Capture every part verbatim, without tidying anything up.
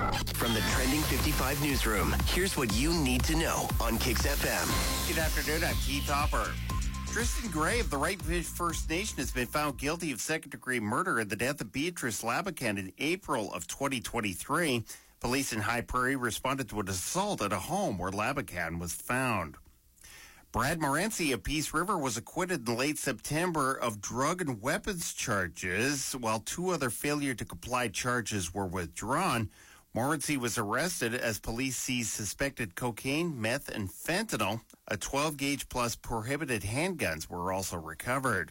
From the Trending fifty-five newsroom, here's what you need to know on Kix F M. Good afternoon, I'm Keith Hopper. Tristan Gray of the Wright First Nation has been found guilty of second-degree murder in the death of Beatrice Labakan in April of twenty twenty-three. Police in High Prairie responded to an assault at a home where Labakan was found. Brad Morency of Peace River was acquitted in late September of drug and weapons charges, while two other failure to comply charges were withdrawn. Morency was arrested as police seized suspected cocaine, meth, and fentanyl. A twelve gauge plus prohibited handguns were also recovered.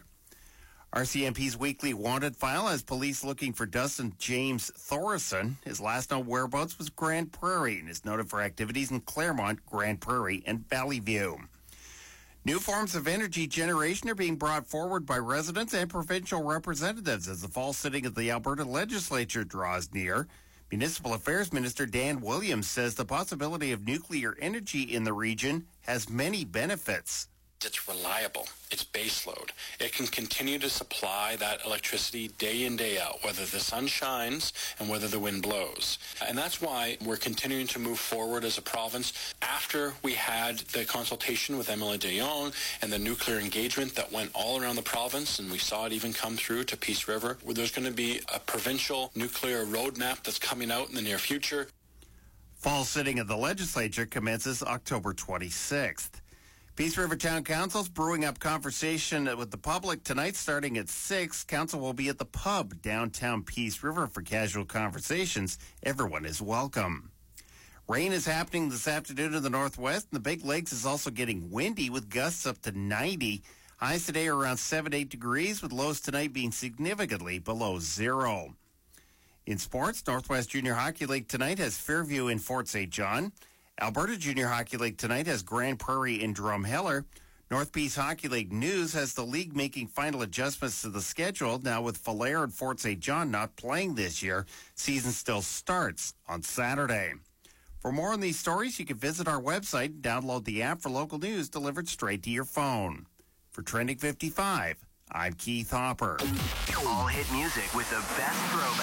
R C M P's weekly wanted file has police looking for Dustin James Thorson. His last known whereabouts was Grand Prairie and is noted for activities in Claremont, Grand Prairie, and Valley View. New forms of energy generation are being brought forward by residents and provincial representatives as the fall sitting of the Alberta legislature draws near. Municipal Affairs Minister Dan Williams says the possibility of nuclear energy in the region has many benefits. It's reliable. It's baseload. It can continue to supply that electricity day in, day out, whether the sun shines and whether the wind blows. And that's why we're continuing to move forward as a province. After we had the consultation with Emily de Jong and the nuclear engagement that went all around the province, and we saw it even come through to Peace River, where there's going to be a provincial nuclear roadmap that's coming out in the near future. Fall sitting of the legislature commences October twenty-sixth. Peace River Town Council's brewing up conversation with the public tonight starting at six. Council will be at the pub downtown Peace River for casual conversations. Everyone is welcome. Rain is happening this afternoon in the northwest, and the Big Lakes is also getting windy with gusts up to ninety. Highs today are around seven, eight degrees, with lows tonight being significantly below zero. In sports, Northwest Junior Hockey League tonight has Fairview in Fort Saint John. Alberta Junior Hockey League tonight has Grand Prairie in Drumheller. North Peace Hockey League News has the league making final adjustments to the schedule. Now with Falher and Fort Saint John not playing this year, season still starts on Saturday. For more on these stories, you can visit our website and download the app for local news delivered straight to your phone. For Trending fifty-five, I'm Keith Hopper. All hit music with the best throwback.